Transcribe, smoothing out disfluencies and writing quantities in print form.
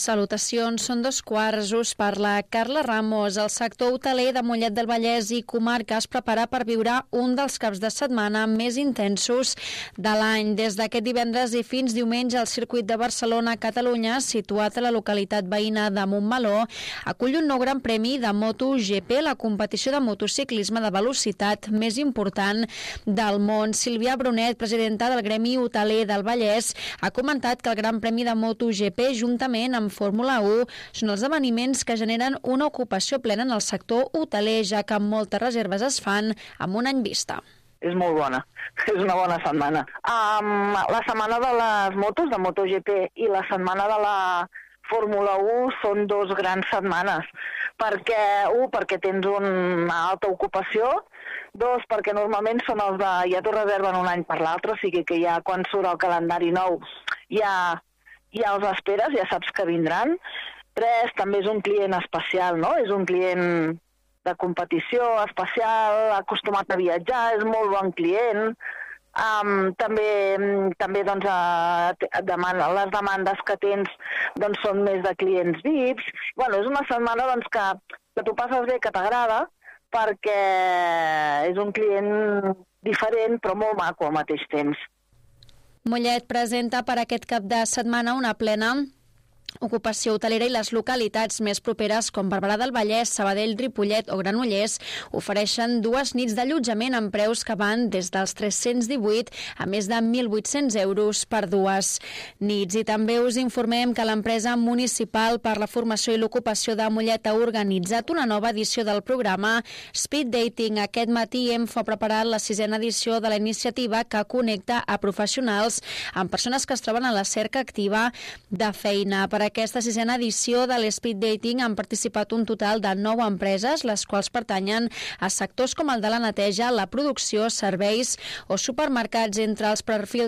Salutacions, són 2:15. Us parla Carla Ramos. El sector hoteler de Mollet del Vallès i comarca es prepara per viure un dels caps de setmana més intensos de l'any. Des d'aquest divendres i fins diumenge, el circuit de Barcelona-Catalunya, situat a la localitat veïna de Montmeló, acull un nou gran premi de MotoGP, la competició de motociclisme de velocitat més important del món. Sílvia Brunet, presidenta del Gremi Hoteler del Vallès, ha comentat que el Gran Premi de MotoGP, juntament amb Fórmula 1, són els esdeveniments que generen una ocupació plena en el sector hoteler, ja que moltes reserves es fan amb un any vista. És molt bona, és una bona setmana. La setmana de les motos, de MotoGP, i la setmana de la Fórmula 1 són dos grans setmanes, perquè tens una alta ocupació, dos, perquè normalment són els de ja t'ho reserven un any per l'altre, o sigui que ja quan surt el calendari nou ja els esperes, ja saps que vindran. Tres, també és un client especial, no? És un client de competició especial, acostumat a viatjar, és molt bon client. També doncs, les demandes que tens doncs, són més de clients VIPs. Bueno, és una setmana doncs, que tu passes bé, que t'agrada, perquè és un client diferent però molt maco al mateix temps. Mollet presenta per aquest cap de setmana una plena ocupació hotelera i les localitats més properes com Barberà del Vallès, Sabadell, Ripollet o Granollers ofereixen 2 nits d'allotjament amb preus que van des dels 318 a més de 1.800 euros per 2 nits. I també us informem que l'empresa municipal per la formació i l'ocupació de Mollet ha organitzat una nova edició del programa Speed Dating. Aquest matí ha preparat la 6a edició de la iniciativa que connecta a professionals amb persones que es troben a la cerca activa de feina. Per aquesta 6a edició de l'Speed Dating han participat un total de 9 empreses, les quals pertanyen a sectors com el de la neteja, la producció, serveis o supermercats. Entre els perfils